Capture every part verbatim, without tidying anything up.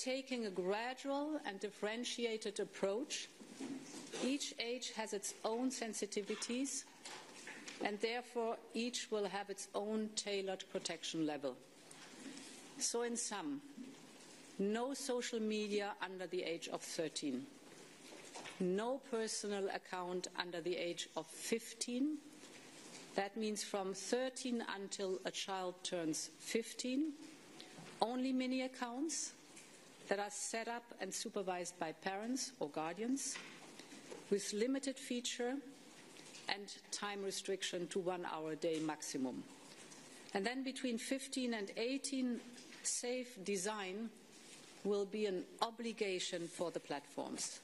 taking a gradual and differentiated approach. Each age has its own sensitivities, and therefore each will have its own tailored protection level. So in sum, no social media under the age of thirteen, no personal account under the age of fifteen. That means from thirteen until a child turns fifteen, only mini accounts that are set up and supervised by parents or guardians with limited feature and time restriction to one hour a day maximum. And then between fifteen and eighteen, safe design will be an obligation for the platforms.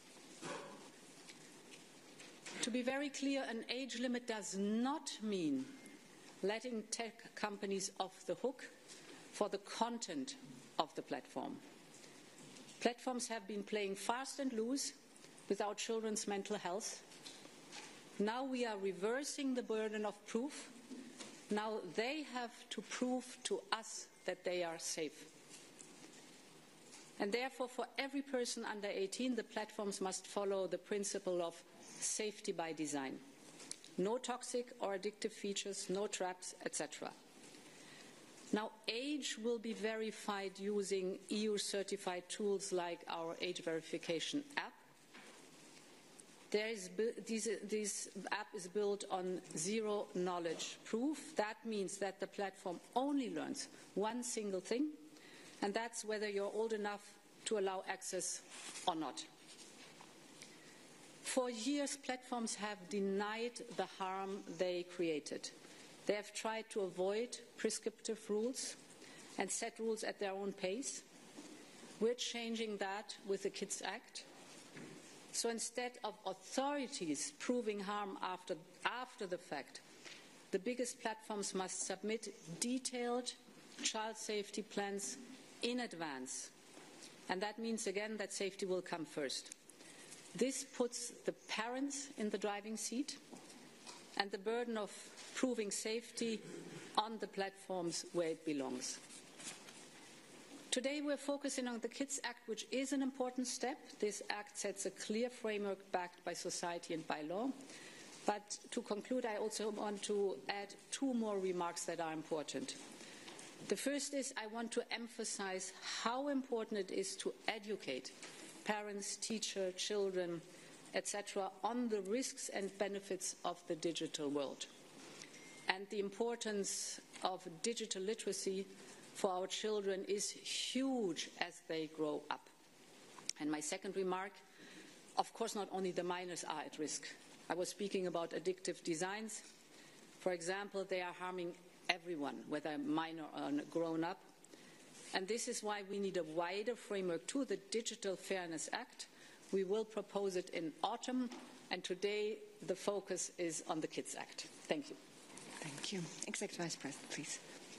To be very clear, an age limit does not mean letting tech companies off the hook for the content of the platform. Platforms have been playing fast and loose with our children's mental health. Now we are reversing the burden of proof. Now they have to prove to us that they are safe. And therefore, for every person under eighteen, the platforms must follow the principle of safety by design. No toxic or addictive features, no traps, et cetera. Now, age will be verified using E U-certified tools like our age verification app. There is, this, this app is built on zero knowledge proof. That means that the platform only learns one single thing, and that's whether you're old enough to allow access or not. For years, platforms have denied the harm they created. They have tried to avoid prescriptive rules and set rules at their own pace. We're changing that with the Kids Act. So instead of authorities proving harm after, after the fact, the biggest platforms must submit detailed child safety plans in advance. And that means, again, that safety will come first. This puts the parents in the driving seat and the burden of proving safety on the platforms where it belongs. Today we're focusing on the Kids Act, which is an important step. This act sets a clear framework backed by society and by law. But to conclude, I also want to add two more remarks that are important. The first is I want to emphasize how important it is to educate parents, teachers, children, et cetera, on the risks and benefits of the digital world and the importance of digital literacy for our children is huge as they grow up. And my second remark, of course, not only the minors are at risk. I was speaking about addictive designs. For example, they are harming everyone, whether minor or grown up. And this is why we need a wider framework to the Digital Fairness Act. We will propose it in autumn, and today the focus is on the Kids Act. Thank you. Thank you. Executive Vice President, please.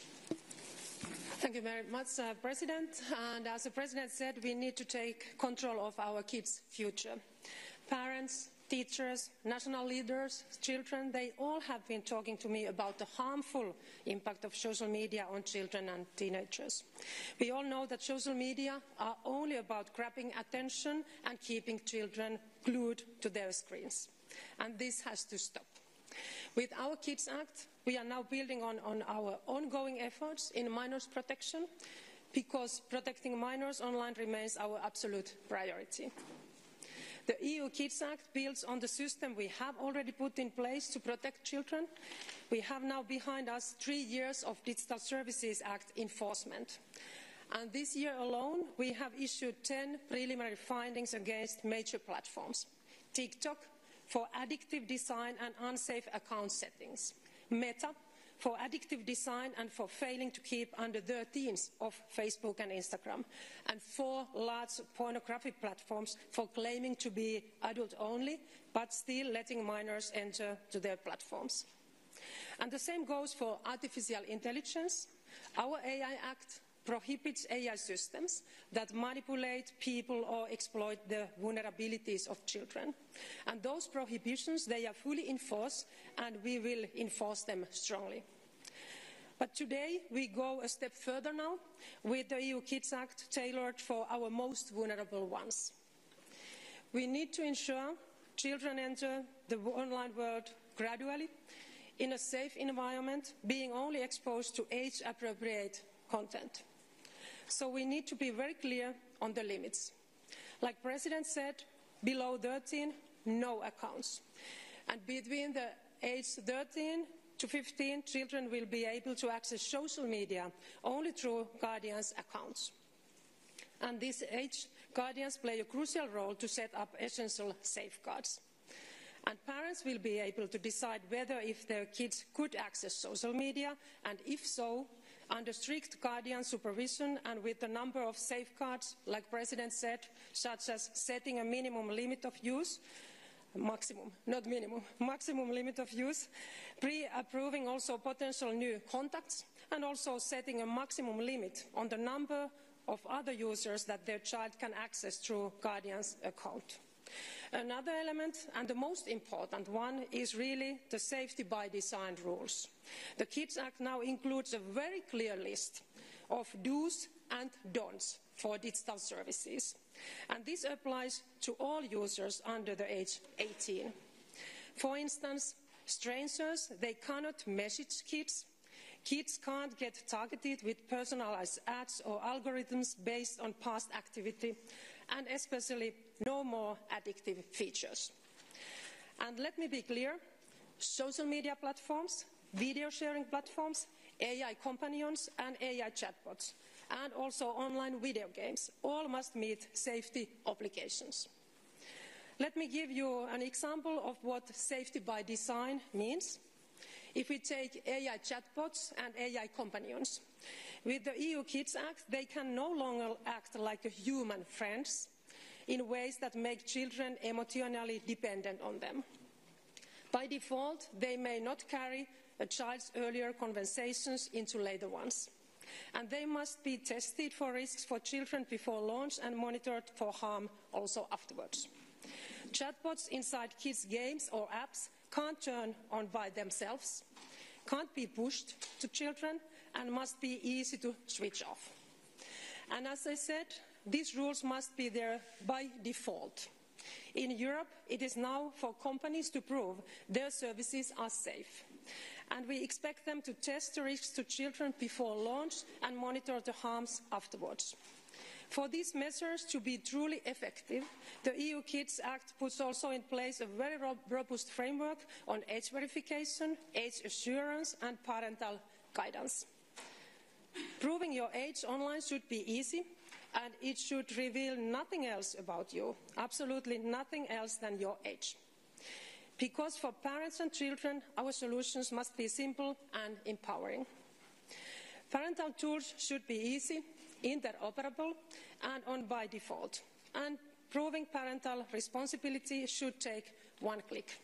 Thank you very much, uh, President. And as the President said, we need to take control of our kids' future. Parents, teachers, national leaders, children, they all have been talking to me about the harmful impact of social media on children and teenagers. We all know that social media are only about grabbing attention and keeping children glued to their screens. And this has to stop. With our Kids Act, we are now building on, on our ongoing efforts in minors protection, because protecting minors online remains our absolute priority. The E U Kids Act builds on the system we have already put in place to protect children. We have now behind us three years of Digital Services Act enforcement. And this year alone, we have issued ten preliminary findings against major platforms. TikTok for addictive design and unsafe account settings. Meta for addictive design and for failing to keep under thirteens of Facebook and Instagram, and four large pornography platforms for claiming to be adult-only, but still letting minors enter to their platforms. And the same goes for artificial intelligence. Our A I Act prohibits A I systems that manipulate people or exploit the vulnerabilities of children. And those prohibitions, they are fully enforced, and we will enforce them strongly. But today we go a step further now with the E U Kids Act tailored for our most vulnerable ones. We need to ensure children enter the online world gradually, in a safe environment, being only exposed to age-appropriate content. So we need to be very clear on the limits. Like the President said, below thirteen, no accounts. And between the age thirteen to fifteen, children will be able to access social media only through guardians' accounts. And this age, guardians play a crucial role to set up essential safeguards. And parents will be able to decide whether if their kids could access social media, and if so, under strict guardian supervision and with a number of safeguards, like the President said, such as setting a minimum limit of use, maximum, not minimum, maximum limit of use, pre-approving also potential new contacts, and also setting a maximum limit on the number of other users that their child can access through guardian's account. Another element, and the most important one, is really the safety by design rules. The Kids Act now includes a very clear list of do's and don'ts for digital services. And this applies to all users under the age eighteen. For instance, strangers, they cannot message kids. Kids can't get targeted with personalized ads or algorithms based on past activity, and especially no more addictive features. And let me be clear, social media platforms, video sharing platforms, A I companions and A I chatbots, and also online video games, all must meet safety obligations. Let me give you an example of what safety by design means. If we take A I chatbots and A I companions, with the E U Kids Act, they can no longer act like human friends in ways that make children emotionally dependent on them. By default, they may not carry a child's earlier conversations into later ones. And they must be tested for risks for children before launch and monitored for harm also afterwards. Chatbots inside kids' games or apps can't turn on by themselves, can't be pushed to children, and must be easy to switch off. And as I said, these rules must be there by default. In Europe, it is now for companies to prove their services are safe. And we expect them to test the risks to children before launch and monitor the harms afterwards. For these measures to be truly effective, the E U Kids Act puts also in place a very robust framework on age verification, age assurance and parental guidance. Proving your age online should be easy, and it should reveal nothing else about you, absolutely nothing else than your age. Because for parents and children, our solutions must be simple and empowering. Parental tools should be easy, interoperable and on by default. And proving parental responsibility should take one click.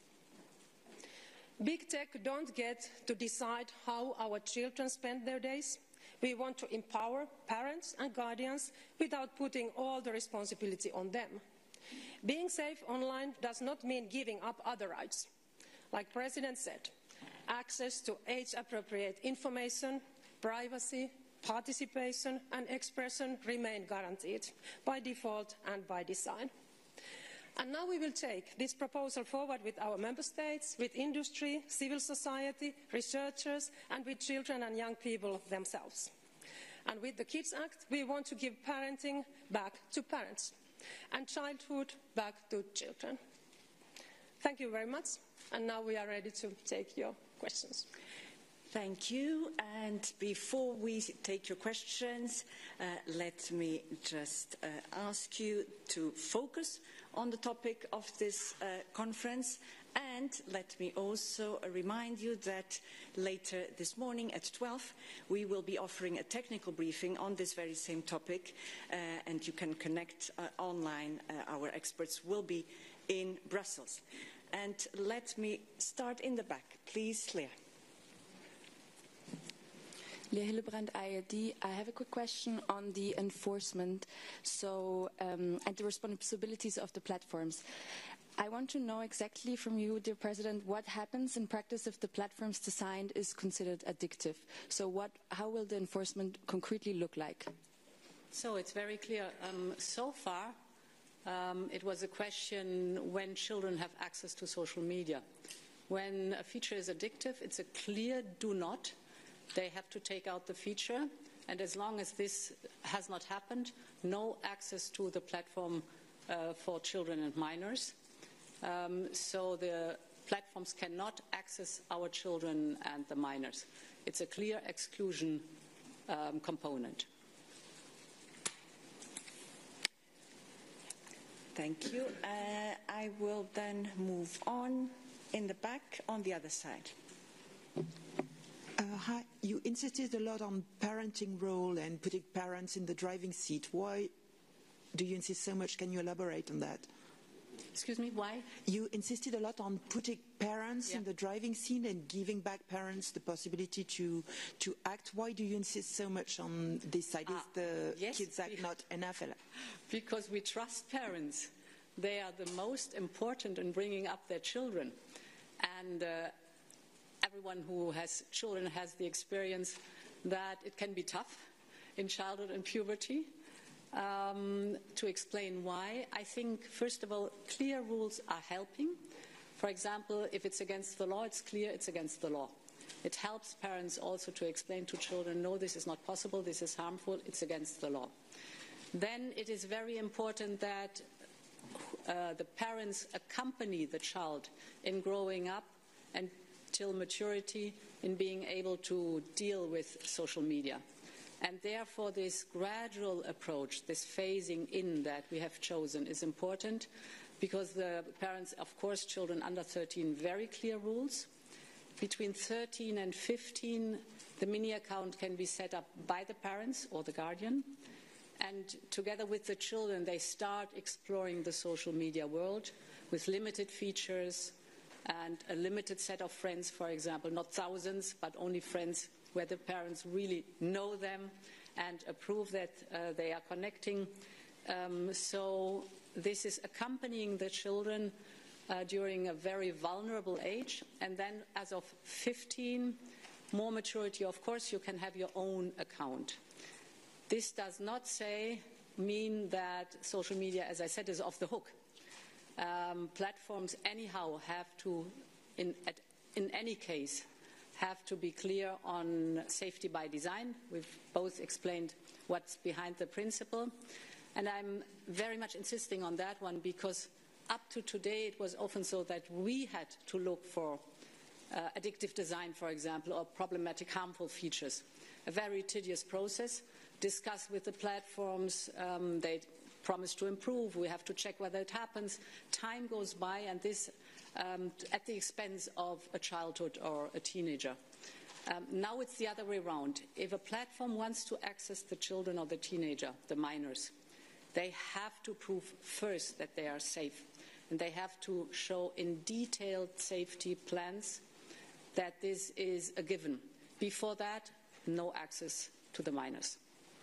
Big tech don't get to decide how our children spend their days. We want to empower parents and guardians without putting all the responsibility on them. Being safe online does not mean giving up other rights. Like the President said, access to age-appropriate information, privacy, participation and expression remain guaranteed by default and by design. And now we will take this proposal forward with our member states, with industry, civil society, researchers and with children and young people themselves. And with the Kids Act, we want to give parenting back to parents and childhood back to children. Thank you very much. And now we are ready to take your questions. Thank you. And before we take your questions, uh, let me just uh, ask you to focus on the topic of this uh, conference. And let me also remind you that later this morning at twelve, we will be offering a technical briefing on this very same topic. Uh, and you can connect uh, online. Uh, our experts will be in Brussels. And let me start in the back. Please, Leah. Leah Hillebrand, I R D. I have a quick question on the enforcement so, um, and the responsibilities of the platforms. I want to know exactly from you, dear President, what happens in practice if the platform's design is considered addictive. So what, how will the enforcement concretely look like? So it's very clear. Um, so far, um, it was a question when children have access to social media. When a feature is addictive, it's a clear do not. They have to take out the feature. And as long as this has not happened, no access to the platform uh, for children and minors. Um, so the platforms cannot access our children and the minors. It's a clear exclusion um, component. Thank you. Uh, I will then move on in the back on the other side. Uh, hi. You insisted a lot on parenting role and putting parents in the driving seat. Why do you insist so much? Can you elaborate on that? Excuse me, why? You insisted a lot on putting parents yeah. in the driving seat and giving back parents the possibility to to act. Why do you insist so much on this side? Ah, Is the yes, Kids Act not enough? Because we trust parents. They are the most important in bringing up their children. And uh, everyone who has children has the experience that it can be tough in childhood and puberty. Um, to explain why, I think, first of all, clear rules are helping. For example, if it's against the law, it's clear it's against the law. It helps parents also to explain to children, no, this is not possible, this is harmful, it's against the law. Then it is very important that uh, the parents accompany the child in growing up until maturity, in being able to deal with social media. And therefore, this gradual approach, this phasing in that we have chosen is important because the parents, of course, children under thirteen, very clear rules. Between thirteen and fifteen, the mini account can be set up by the parents or the guardian. And together with the children, they start exploring the social media world with limited features and a limited set of friends, for example, not thousands, but only friends where the parents really know them and approve that uh, they are connecting. Um, so this is accompanying the children uh, during a very vulnerable age. And then as of fifteen, more maturity, of course, you can have your own account. This does not say, mean that social media, as I said, is off the hook. Um, platforms anyhow have to, in, at, in any case, have to be clear on safety by design. We've both explained what's behind the principle. And I'm very much insisting on that one because up to today it was often so that we had to look for uh, addictive design, for example, or problematic, harmful features. A very tedious process. Discuss with the platforms. Um, they promise to improve. We have to check whether it happens. Time goes by and this Um, at the expense of a childhood or a teenager. Um, now it's the other way around. If a platform wants to access the children or the teenager, the minors, they have to prove first that they are safe. And they have to show in detailed safety plans that this is a given. Before that, no access to the minors.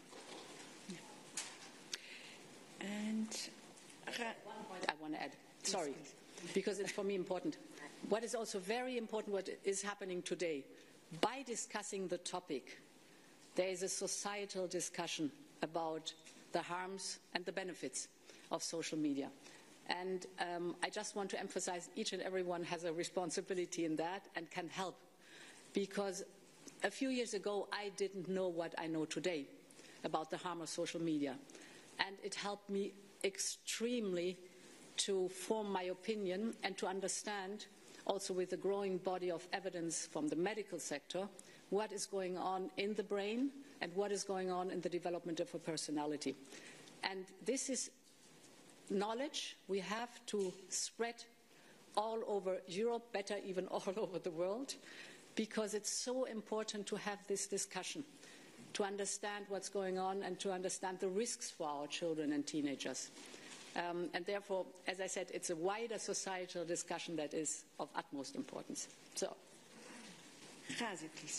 And one point I want to add. Sorry. Because it's for me important. What is also very important, what is happening today, by discussing the topic, there is a societal discussion about the harms and the benefits of social media. And um, I just want to emphasize each and everyone has a responsibility in that and can help. Because a few years ago, I didn't know what I know today about the harm of social media. And it helped me extremely to form my opinion and to understand, also with the growing body of evidence from the medical sector, what is going on in the brain and what is going on in the development of a personality. And this is knowledge we have to spread all over Europe, better even all over the world, because it's so important to have this discussion, to understand what's going on and to understand the risks for our children and teenagers. Um, and therefore, as I said, it's a wider societal discussion that is of utmost importance. So, Razi, please.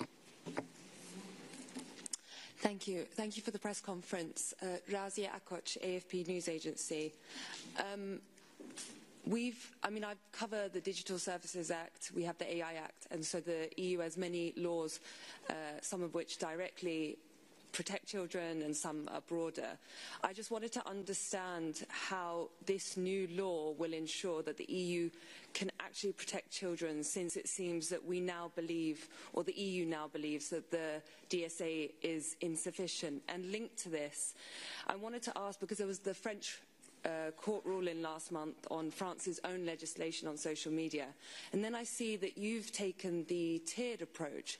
Thank you. Thank you for the press conference. Uh, Razia Akoc, A F P News Agency. Um, We've, I mean, I've covered the Digital Services Act, we have the A I Act, and so the E U has many laws, uh, some of which directly protect children and some are broader. I just wanted to understand how this new law will ensure that the E U can actually protect children, since it seems that we now believe, or the E U now believes, that the D S A is insufficient. And linked to this, I wanted to ask, because there was the French Uh, court ruling last month on France's own legislation on social media. And then I see that you've taken the tiered approach,